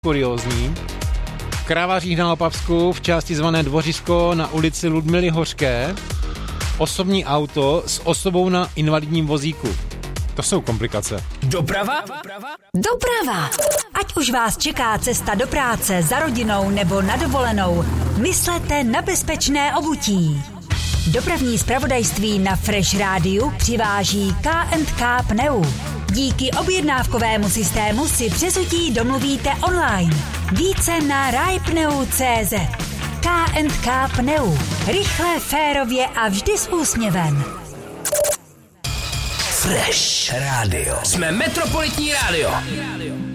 kuriózní. V Kravařích na Opavsku v části zvané Dvořisko na ulici Ludmily Hořké osobní auto s osobou na invalidním vozíku. To jsou komplikace. Doprava? Ať už vás čeká cesta do práce, za rodinou nebo na dovolenou, myslete na bezpečné obutí. Dopravní zpravodajství na Fresh Rádiu přiváží K&K Pneu. Díky objednávkovému systému si přezutí domluvíte online. Více na rajpneu.cz. K&K Pneu. Rychle, férově a vždy s úsměvem. Fresh Radio. Jsme Metropolitní rádio.